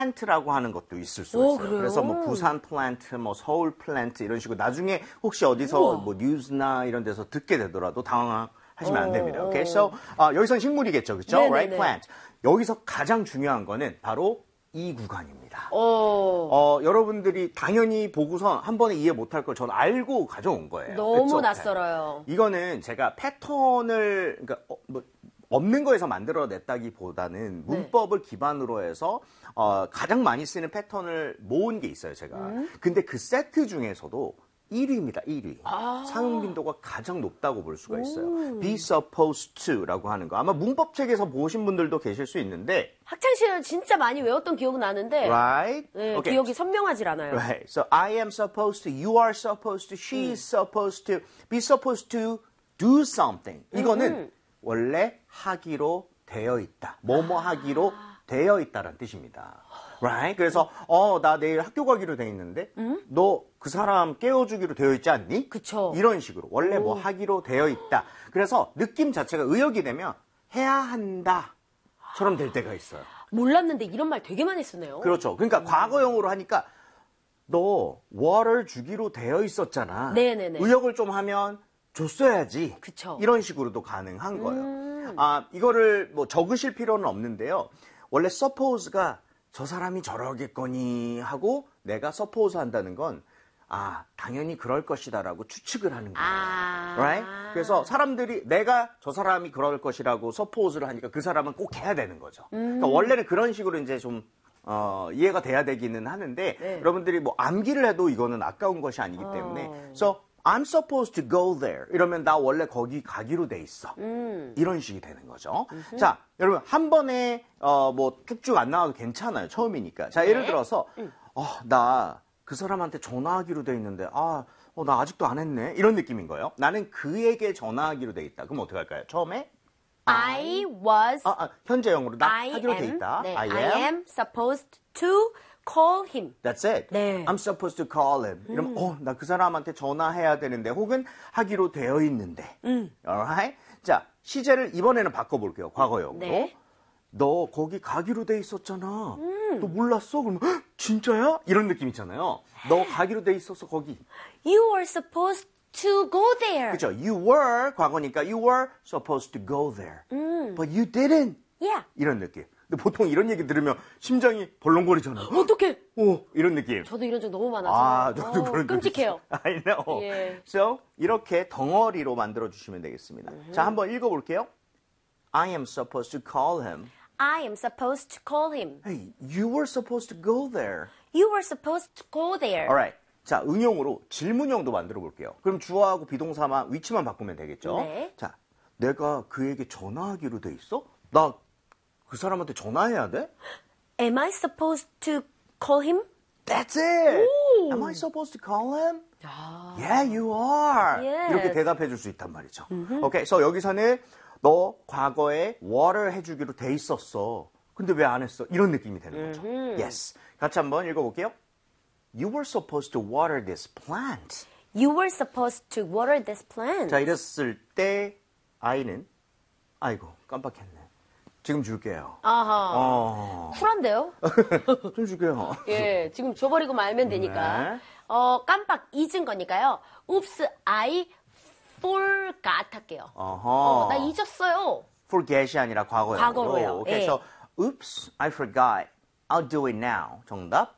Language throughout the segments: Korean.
플랜트라고 하는 것도 있을 수가 있어요. 그래요? 그래서 뭐 부산 플랜트, 뭐 서울 플랜트 이런 식으로 나중에 혹시 어디서 뭐 뉴스나 이런 데서 듣게 되더라도 당황하시면 안 됩니다. 오케이, so 여기선 식물이겠죠, 그렇죠? Right, plant. 여기서 가장 중요한 거는 바로 이 구간입니다. 여러분들이 당연히 보고서 한 번에 이해 못할 걸 저는 알고 가져온 거예요. 너무 그쵸? 낯설어요. 이거는 제가 패턴을 그러니까 뭐 없는 거에서 만들어냈다기보다는 문법을 기반으로 해서 가장 많이 쓰는 패턴을 모은 게 있어요, 제가. 근데 그 세트 중에서도 1위입니다, 1위. 사용 빈도가 가장 높다고 볼 수가 있어요. be supposed to라고 하는 거. 아마 문법책에서 보신 분들도 계실 수 있는데. 학창시절 진짜 많이 외웠던 기억은 나는데. Right? 네, Okay. 기억이 선명하질 않아요. Right. So I am supposed to, you are supposed to, she is supposed to, be supposed to do something. 이거는 원래 하기로 되어 있다. 뭐뭐 하기로 되어 있다라는 뜻입니다. Right? 그래서 나 내일 학교 가기로 돼 있는데 너 그 사람 깨워주기로 되어 있지 않니? 그쵸. 이런 식으로 원래 뭐 하기로 되어 있다. 그래서 느낌 자체가 의역이 되면 해야 한다처럼 될 때가 있어요. 몰랐는데 이런 말 되게 많이 쓰네요. 그렇죠. 그러니까 과거형으로 하니까 너 월을 주기로 되어 있었잖아. 네네네. 의역을 좀 하면 줬어야지. 그쵸. 이런 식으로도 가능한 거예요. 이거를 뭐 적으실 필요는 없는데요. 원래 suppose가 저 사람이 저러겠거니 하고 내가 suppose 한다는 건 당연히 그럴 것이다라고 추측을 하는 거예요. Right? 그래서 사람들이 내가 저 사람이 그럴 것이라고 suppose를 하니까 그 사람은 꼭 해야 되는 거죠. 그러니까 원래는 그런 식으로 이제 좀 이해가 돼야 되기는 하는데 여러분들이 뭐 암기를 해도 이거는 아까운 것이 아니기 때문에 so I'm supposed to go there. 이러면 나 원래 거기 가기로 돼 있어. 이런 식이 되는 거죠. 자, 여러분 한 번에 뭐 쭉쭉 안 나와도 괜찮아요. 처음이니까. 자, 예를 들어서 나 그 사람한테 전화하기로 돼 있는데 나 아직도 안 했네. 이런 느낌인 거예요. 나는 그에게 전화하기로 돼 있다. 그럼 어떻게 할까요? 처음에 I was 현재형으로 나 I 하기로 돼 am, 있다. 네, I am supposed to call him. That's it. 네. I'm supposed to call him. 이러면 나 그 사람한테 전화해야 되는데 혹은 하기로 되어 있는데. Alright? 자, 시제를 이번에는 바꿔볼게요. 과거형으로. 네. 너 거기 가기로 돼 있었잖아. 너 몰랐어? 그러면 진짜야? 이런 느낌 있잖아요. 너 가기로 돼 있었어 거기. You were supposed to go there. 그렇죠. You were 과거니까 you were supposed to go there. But you didn't. Yeah. 이런 느낌. 근데 보통 이런 얘기 들으면 심장이 벌렁거리잖아요. 어떡해. 이런 느낌. 저도 이런 적 너무 많아서. 저도 그런 적 끔찍해요. 있어요. I know. 예. So, 이렇게 덩어리로 만들어주시면 되겠습니다. 자, 한번 읽어볼게요. I am supposed to call him. I am supposed to call him. Hey, you were supposed to go there. You were supposed to go there. Alright. 자, 응용으로 질문형도 만들어 볼게요. 그럼 주어하고 비동사만 위치만 바꾸면 되겠죠? 네. 자, 내가 그에게 전화하기로 돼 있어? 나 그 사람한테 전화해야 돼? Am I supposed to call him? That's it. Am I supposed to call him? Yeah, you are. Yes. 이렇게 대답해 줄 수 있단 말이죠. 오케이, so 여기서는 너 과거에 water 해주기로 돼 있었어. 근데 왜 안 했어? 이런 느낌이 되는 거죠. Yes. 같이 한번 읽어볼게요. You were supposed to water this plant. You were supposed to water this plant. 자, 이랬을 때 아이는 아이고 깜빡했네. 지금 줄게요. 아하. 쿨한데요? 좀 줄게요. 예, 지금 줘버리고 말면 되니까. 네. 깜빡 잊은 거니까요. Oops, I forgot 할게요. 나 잊었어요. forget이 아니라 과거형으로. 과거로요. 오케이, 예. so oops, I forgot. I'll do it now. 정답.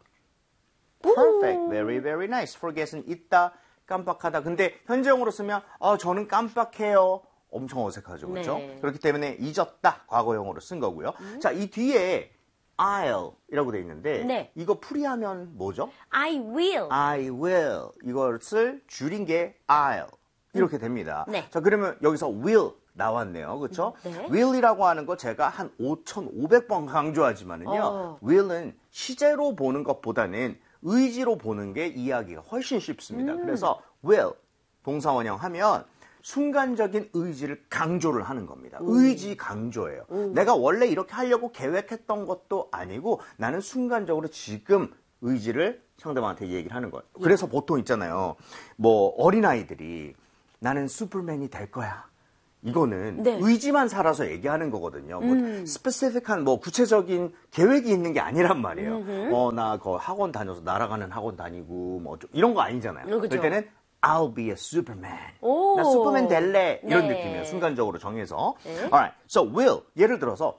Perfect. Very, very nice. forget은 있다, 깜빡하다. 근데 현재형으로 쓰면 저는 깜빡해요. 엄청 어색하죠. 그렇죠? 네. 그렇기 때문에 잊었다. 과거형으로 쓴 거고요. 자, 이 뒤에 I'll이라고 돼 있는데 네. 이거 풀이하면 뭐죠? I will. I will. 이것을 줄인 게 I'll. 이렇게 됩니다. 네. 자, 그러면 여기서 will 나왔네요. 그렇죠? 네. will이라고 하는 거 제가 한 5,500번 강조하지만은요. will은 시제로 보는 것보다는 의지로 보는 게 이해하기가 훨씬 쉽습니다. 그래서 will 동사원형 하면 순간적인 의지를 강조를 하는 겁니다. 의지 강조예요. 내가 원래 이렇게 하려고 계획했던 것도 아니고 나는 순간적으로 지금 의지를 상대방한테 얘기를 하는 거예요. 그래서 보통 있잖아요. 뭐 어린아이들이 나는 슈퍼맨이 될 거야. 이거는 네. 의지만 살아서 얘기하는 거거든요. 뭐 스페시픽한 뭐 구체적인 계획이 있는 게 아니란 말이에요. 나 그 학원 다녀서 날아가는 학원 다니고 뭐 이런 거 아니잖아요. 그죠. 그럴 때는 I'll be a Superman. 오. 나 슈퍼맨 될래. 이런 네. 느낌이에요. 순간적으로 정해서. 네. Alright. So will 예를 들어서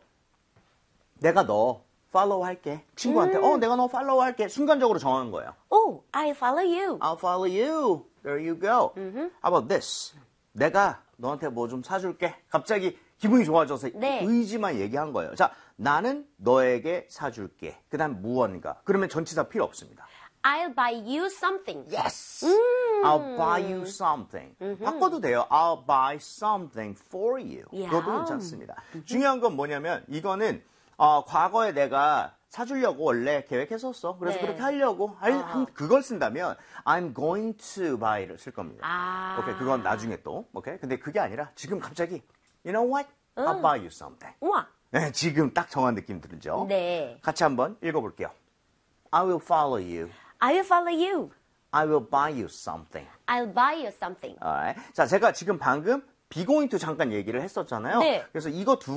내가 너 팔로우 할게. 친구한테 내가 너 팔로우 할게. 순간적으로 정한 거예요. Oh, I follow you. I'll follow you. There you go. How about this? 내가 너한테 뭐 좀 사줄게. 갑자기 기분이 좋아져서 네. 의지만 얘기한 거예요. 자, 나는 너에게 사줄게. 그 다음 무언가. 그러면 전치사 필요 없습니다. I'll buy you something. Yes. I'll buy you something. 바꿔도 돼요. I'll buy something for you. 야. 그것도 괜찮습니다. 중요한 건 뭐냐면 이거는 과거에 내가 사주려고 원래 계획했었어. 그래서 네. 그렇게 하려고 그걸 쓴다면 I'm going to buy를 쓸 겁니다. 아. 오케이, 그건 나중에 또. 오케이, 근데 그게 아니라 지금 갑자기 You know what? I'll buy you something. 우와. 네, 지금 딱 정한 느낌 들죠? 네. 같이 한번 읽어볼게요. I will follow you. I will follow you. I will buy you something. I'll buy you something. Alright. 자, 제가 지금 방금 be going to 잠깐 얘기를 했었잖아요. 네. 그래서 이거 두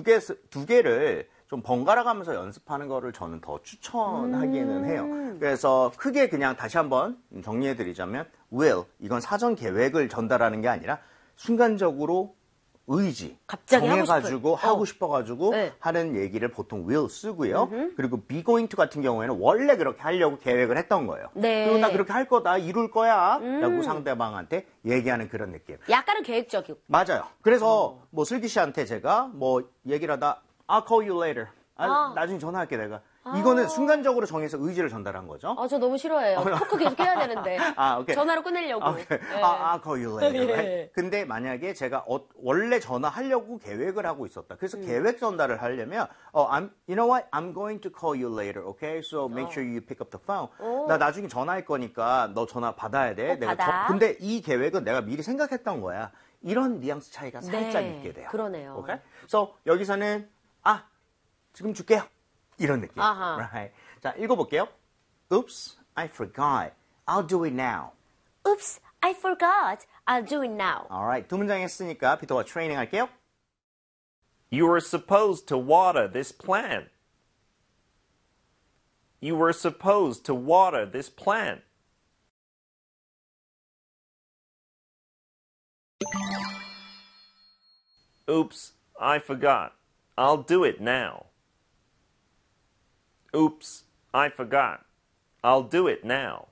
개를 좀 번갈아 가면서 연습하는 거를 저는 더 추천하기는 해요. 그래서 크게 그냥 다시 한번 정리해 드리자면 will, 이건 사전 계획을 전달하는 게 아니라 순간적으로 의지, 갑자기 정해가지고 하고 하고 싶어가지고 네. 하는 얘기를 보통 will 쓰고요. 그리고 be going to 같은 경우에는 원래 그렇게 하려고 계획을 했던 거예요. 네. 그리고 나 그렇게 할 거다, 이룰 거야 라고 상대방한테 얘기하는 그런 느낌. 약간은 계획적이고. 맞아요. 그래서 뭐 슬기 씨한테 제가 뭐 얘기를 하다 I'll call you later. 나중에 전화할게 내가. 이거는 순간적으로 정해서 의지를 전달한 거죠. 저 너무 싫어해요. 토크 계속 해야 되는데. 오케이. 전화로 끝내려고. 오케이. 네. I'll call you later. 예. right? 근데 만약에 제가 원래 전화하려고 계획을 하고 있었다. 그래서 계획 전달을 하려면 you know what? I'm going to call you later. Okay? So make sure you pick up the phone. 나 나중에 전화할 거니까 너 전화 받아야 돼. 받아. 근데 이 계획은 내가 미리 생각했던 거야. 이런 뉘앙스 차이가 살짝 네, 있게 돼요. 그러네요. Okay? So 여기서는 지금 줄게요. 이런 느낌. 아하. Right. 자, 읽어볼게요. Oops, I forgot. I'll do it now. Oops, I forgot. I'll do it now. Alright, 두 문장 했으니까 비터와 트레이닝 할게요. You were supposed to water this plant. You were supposed to water this plant. Oops, I forgot. I'll do it now. Oops, I forgot. I'll do it now.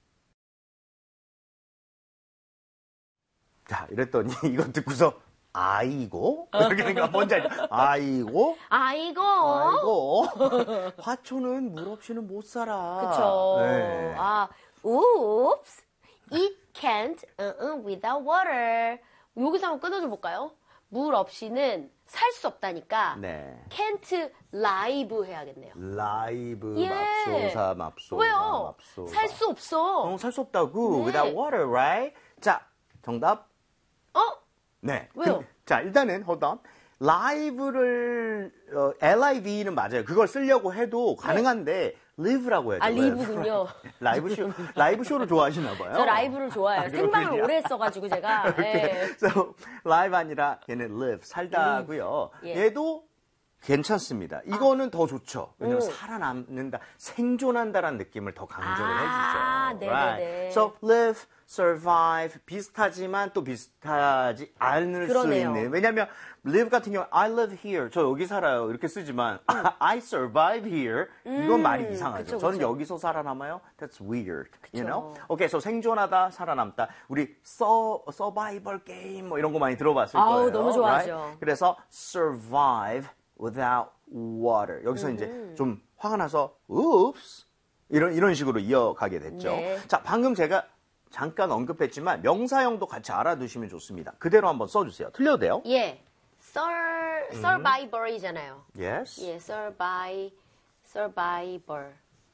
자, 이랬더니 이거 듣고서 아이고? 이렇게 생각 뭔지 알죠? 아이고? 아이고. 화초는 물 없이는 못 살아. 그쵸. 네. Oops. It can't without water. 여기서 한번 끊어줘 볼까요? 물 없이는 살 수 없다니까. 네. can't live 해야겠네요. 라이브, 예. 맙소사, 맙소사, 왜요? 맙소사. 살 수 없어. 살 수 없다고. 네. Without water, right? 자, 정답. 네. 왜요? 자, 일단은 hold on. live를 live는 맞아요. 그걸 쓰려고 해도 가능한데 live라고 해야죠. live군요. 라이브 쇼를 좋아하시나 봐요. 저 라이브를 좋아해요. 생방을 그렇군요. 오래 했어가지고 제가. 예. So, live 아니라 얘는 live, 살다고요. 예. 얘도 괜찮습니다. 이거는 더 좋죠. 왜냐면 살아남는다, 생존한다라는 느낌을 더 강조를 해주죠. 네네네. Right. So, live, survive, 비슷하지만 또 비슷하지 않을 그러네요. 수 있는. 왜냐면 live 같은 경우 I live here, 저 여기 살아요 이렇게 쓰지만 I survive here, 이건 말이 이상하죠. 그쵸, 저는 그쵸. 여기서 살아남아요. That's weird. You 그쵸. know? 오케이, so 생존하다, 살아남다. 우리 서바이벌 게임 뭐 이런 거 많이 들어봤을 아우, 거예요. 너무 좋아하죠. Right? 그래서 survive without water. 여기서 이제 좀 화가 나서 oops 이런 식으로 이어가게 됐죠. 네. 자, 방금 제가 잠깐 언급했지만 명사형도 같이 알아두시면 좋습니다. 그대로 한번 써주세요. 틀려도 돼요? 예. survivor이잖아요. Yes. 예, survivor.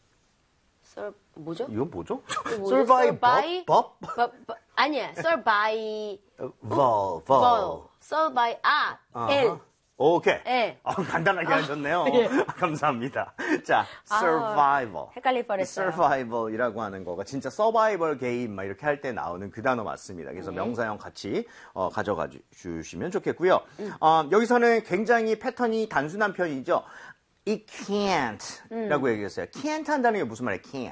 뭐죠? 이건 뭐죠? 뭐죠? survive, 법? 아니야, survival. Vol. L. 오케이. 네. 간단하게 하셨네요. 예. 감사합니다. 자, survival. 헷갈릴 뻔했어요. survival이라고 하는 거가 진짜 서바이벌 게임 막 이렇게 할 때 나오는 그 단어 맞습니다. 그래서 네. 명사형 같이 가져가 주시면 좋겠고요. 여기서는 굉장히 패턴이 단순한 편이죠. It can't 라고 얘기했어요. can't 한다는 게 무슨 말이에요? can't.